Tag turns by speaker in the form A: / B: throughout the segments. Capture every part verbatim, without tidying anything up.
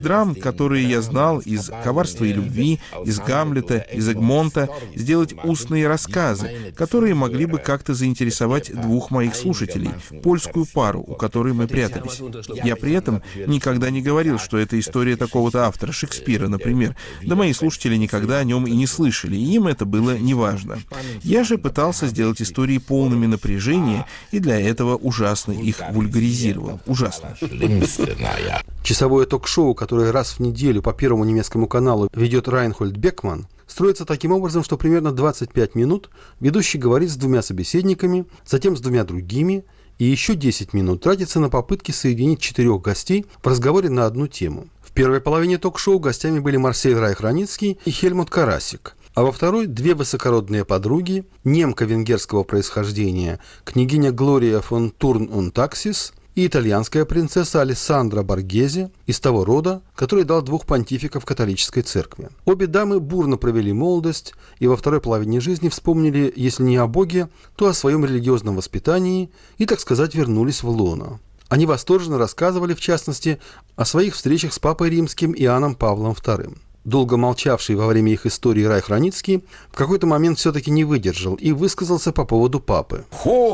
A: драм, которые я знал из «Коварства и любви», из «Гамлета», из «Эгмонта», сделать устные рассказы, которые могли бы как-то заинтересовать двух моих слушателей, польскую пару, у которой мы прятались. Я при этом никогда не говорил, что это история такого-то автора, Шекспира, например. Да мои слушатели никогда о нем и не слышали, и им это было неважно. Я же пытался сделать истории полными напряжения, и для этого ужасно их вульгаризировал. Ужасно.
B: Часовое ток-шоу, которое раз в неделю по Первому немецкому каналу ведет Райнхольд Бекман, строится таким образом, что примерно двадцать пять минут ведущий говорит с двумя собеседниками, затем с двумя другими, и еще десять минут тратится на попытки соединить четырех гостей в разговоре на одну тему. В первой половине ток-шоу гостями были Марсель Райх-Раницкий и Хельмут Карасик, а во второй – две высокородные подруги, немка венгерского происхождения, княгиня Глория фон Турн und Taxis и итальянская принцесса Алессандра Боргезе из того рода, который дал двух понтификов католической церкви. Обе дамы бурно провели молодость и во второй половине жизни вспомнили, если не о Боге, то о своем религиозном воспитании и, так сказать, вернулись в лоно. Они восторженно рассказывали, в частности, о своих встречах с Папой Римским Иоанном Павлом вторым. Долго молчавший во время их истории Райх-Раницкий в какой-то момент все-таки не выдержал и высказался по поводу папы.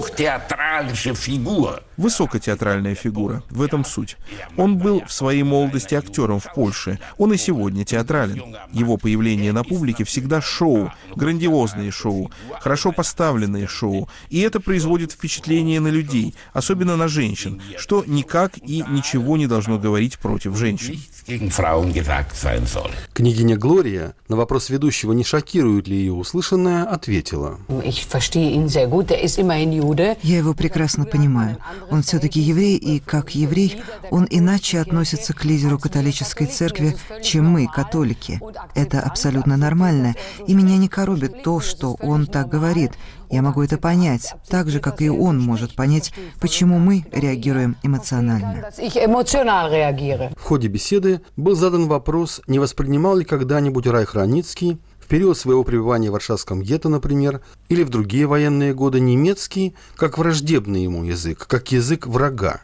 A: Высокотеатральная фигура. В этом суть. Он был в своей молодости актером в Польше. Он и сегодня театрален. Его появление на публике всегда шоу, грандиозные шоу, хорошо поставленные шоу. И это производит впечатление на людей, особенно на женщин, что никак и ничего не должно говорить против женщин.
B: Княгиня Глория на вопрос ведущего, не шокирует ли ее услышанное, ответила:
C: «Я его прекрасно понимаю. Он все-таки еврей, и как еврей он иначе относится к лидеру католической церкви, чем мы, католики. Это абсолютно нормально, и меня не коробит то, что он так говорит. Я могу это понять, так же, как и он может понять, почему мы реагируем эмоционально».
B: В ходе беседы был задан вопрос, не воспринимал ли когда-нибудь Райх-Раницкий в период своего пребывания в Варшавском гетто, например, или в другие военные годы немецкий как враждебный ему язык, как язык врага.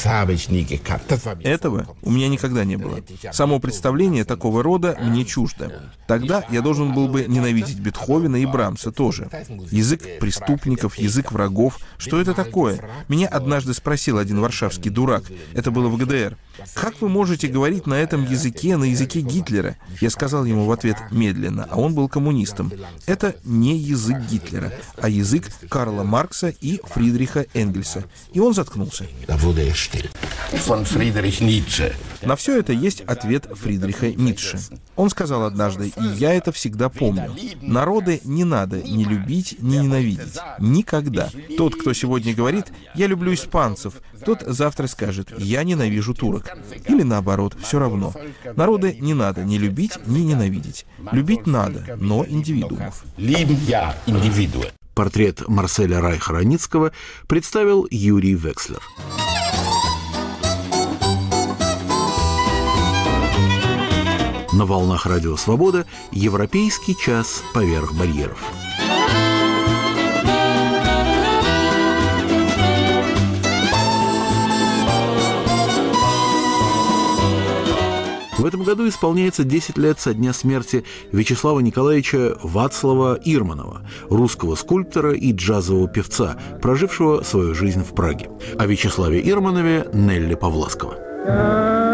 A: Этого у меня никогда не было. Само представление такого рода мне чуждо. Тогда я должен был бы ненавидеть Бетховена и Брамса тоже. Язык преступников, язык врагов. Что это такое? Меня однажды спросил один варшавский дурак. Это было в ГДР. «Как вы можете говорить на этом языке, на языке Гитлера?» Я сказал ему в ответ медленно, а он был коммунистом. Это не язык Гитлера, а язык Карла Маркса и Фридриха Энгельса. И он заткнулся. На все это есть ответ Фридриха Ницше. Он сказал однажды, и я это всегда помню: народы не надо ни любить, ни ненавидеть. Никогда. Тот, кто сегодня говорит «я люблю испанцев», тот завтра скажет «я ненавижу турок». Или наоборот, все равно. Народы не надо ни любить, ни ненавидеть. Любить надо, но индивидуумов.
D: Портрет Марселя Райха-Раницкого представил Юрий Векслер. На волнах Радио Свобода «Европейский час поверх барьеров». В этом году исполняется десять лет со дня смерти Вячеслава Николаевича Вацлава Ирманова, русского скульптора и джазового певца, прожившего свою жизнь в Праге. О Вячеславе Ирманове Нелли Павласкова.